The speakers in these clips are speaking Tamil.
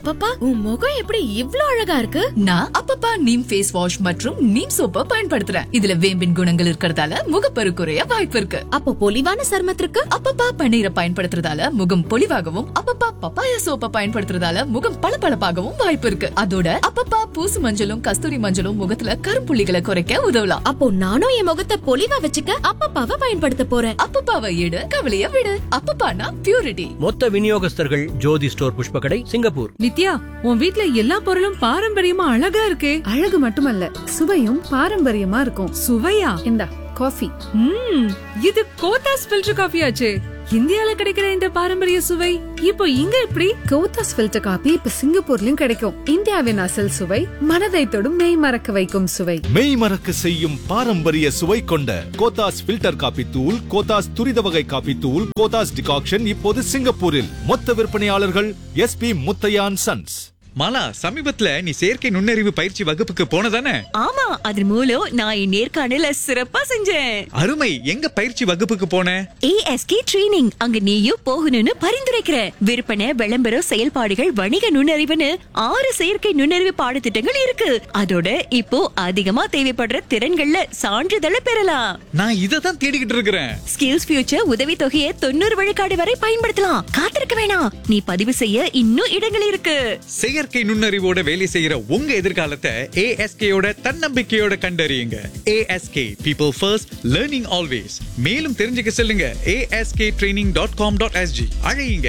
அப்பப்பா, உன் முகம் எப்படி இவ்ளோ அழகா இருக்கு? நான் அப்பப்பா நீம் ஃபேஸ் வாஷ் மற்றும் நீம் சோப்பை பயன்படுத்துறேன். இதுல வேம்பின் குணங்கள் இருக்கறதால முகப்பரு குறைய வாய்ப்பு இருக்கு. அப்போ பொலிவான சருமத்திற்கு அப்பப்பா பன்னீரை பயன்படுத்துறதால முகம் பொலிவாகவும், அப்பப்பா பப்பாயா சோப்பை பயன்படுத்துறதால முகம் பளபளப்பாகவும் வாய்ப்பு இருக்கு. அதோட அப்பப்பா பூசு மஞ்சளும் கஸ்தூரி மஞ்சளும் முகத்துல கருப்புள்ளிகளை குறைக்க உதவலாம். அப்போ நானும் என் முகத்தை பொலிவா வச்சுக்க அப்பப்பாவை பயன்படுத்த போறேன். அப்பப்பாவை எடு, கவலைய விடு. அப்பப்பானா பியூரிட்டி. மொத்த விநியோகஸ்தர்கள் ஜோதி ஸ்டோர், புஷ்பகடை, சிங்கப்பூர். நித்யா, உன் வீட்ல எல்லா பொருளும் பாரம்பரியமா அழகா இருக்கே. அழகு மட்டுமல்ல, சுவையும் பாரம்பரியமா இருக்கும். சுவையா? இந்தா காஃபி. இது கோத்தாஸ் ஃபில்டர் காஃபி ஆச்சே. இந்தியால கிடைக்கிற இந்த பாரம்பரிய சுவை இப்போ இங்க எப்படி? கோத்தாஸ் ஃபில்டர் காபி இப்ப சிங்கப்பூர்லயும் கிடைக்கும். இந்தியாவின் அசல் சுவை, மனதை தொடும் மெய் மறக்க வைக்கும் சுவை. மெய் மறக்க செய்யும் பாரம்பரிய சுவை கொண்ட கோத்தாஸ் ஃபில்டர் காபி தூள், கோத்தாஸ் துரித வகை காபி தூள், கோத்தாஸ் டிகாக்ஷன் இப்போது சிங்கப்பூரில். மொத்த விற்பனையாளர்கள் SP முத்தையான் சன்ஸ். மாலா, சமீபத்துல நீ செயற்கை நுண்ணறிவு பயிற்சி வகுப்புக்கு போனதானே? ஆமா, அது மூலம் நான் என் நேர்காணல சிறப்பா செஞ்சேன். அருமை. எங்க பயிற்சி வகுப்புக்கு போன? ASK training. அங்க நீயும் போகணும்னு பரிந்துரைக்கிற. விற்பனை, விளம்பரம், செயல்பாடுகள், வணிக நுண்ணறிவுன்னு 6 செயற்கை நுண்ணறிவு பாடத்திட்டங்கள் இருக்கு. அதோட இப்போ அதிகமா தேவைப்படுற திறன்கள்ல சான்றிதழை பெறலாம். நான் இததான் தேடிக்கிட்டு இருக்கிறேன். ஸ்கில்ஸ் ஃபியூச்சர் உதவி தொகையை 90 விழுக்காடு வரை பயன்படுத்தலாம். காத்திருக்க வேணாம், நீ பதிவு செய்ய இன்னும் இடங்கள் இருக்கு. செயற்கை நுண்ணறிவோட வேலை செய்யற உங்க எதிர்காலத்தை ASKயோட தன்னம்பிக்கையோட கண்டறியுங்க. ASK People First, Learning Always. மேலும் தெரிஞ்சுக்க செல்லுங்க asktraining.com.sg. அழையுங்க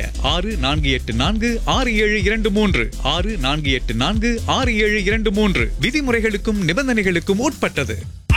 64846723 64846723. விதிமுறைகளுக்கும் நிபந்தனைகளுக்கும் உட்பட்டது.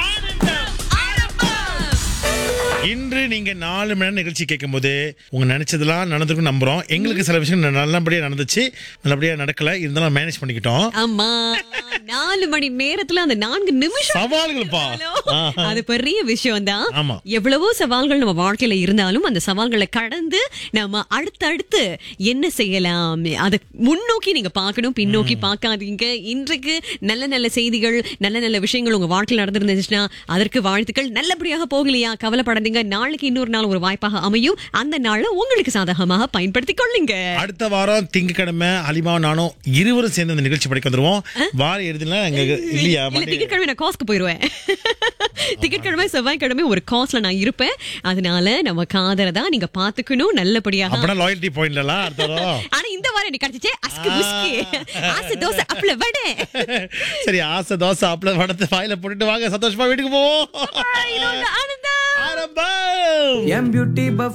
இன்று நீங்க 4 மணி நேரம் நிகழ்ச்சி கேட்கும் போது உங்க நினைச்சதெல்லாம் நடந்திருக்கும் நம்புறோம். எங்களுக்கு சில விஷயம் நல்லபடியா நடந்துச்சு, நல்லபடியா நடக்கல, இருந்தாலும் மேனேஜ் பண்ணிக்கிட்டோம். ஆமா, 4 மணி நேரத்துல அந்த 4 நிமிஷம் சவால்கள்ப்பா, அது பெரிய விஷயம் தான். ஆமா. எவ்வளவோ சவால்கள் நம்ம வாழ்க்கையில இருந்தாலும் அந்த சவால்களை கடந்து நம்ம அடுத்தடுத்து என்ன செய்யலாம் அதை முன்னோக்கி நீங்க பார்க்கணும், பின்னோக்கி பார்க்காதீங்க. இன்றைக்கு நல்ல நல்ல செய்திகள், நல்ல நல்ல விஷயங்கள் உங்க வாழ்க்கையில் நடந்திருந்துச்சுன்னா அதற்கு வாழ்த்துக்கள். நல்லபடியாக போகலையா, கவலைப்படாதீங்க. நாளைக்கு இன்னொரு நாள் ஒரு வாய்ப்பாக அமையும். அந்த நாளை உங்களுக்கு சாதகமாக பயன்படுத்திக் கொள்ளுங்க. அடுத்த வாரம் திங்கட்கிழமை அலிமாவும் நானும் இருவரும் சேர்ந்து அந்த நிகழ்ச்சி படிக்க வந்துருவோம். வார இறுதியில இல்லையா, திங்கட்கிழமை நான் காஸ்க்கு போயிருவேன். திங்கட்கிழமை செவ்வாய்க்கிழமை ஒரு காஸ்ட்ல நான் இருப்பேன். அதனால நம்ம காதலை தான் நீங்க பாத்துக்கணும் நல்லபடியாக. அப்பனா லாயல்டி பாயிண்ட்ல அர்த்தம். ஆனா இந்த வாரம் எனக்கு கிடைச்சிச்சே அஸ்கு புஸ்கி ஆசை தோசை அப்பள வடை. சரி, ஆசை தோசை அப்பள வடை வாயில போட்டுட்டு வாங்க, சந்தோஷமா வீட்டுக்கு போவோம். ஆனந்தம் ஆரம்பம்.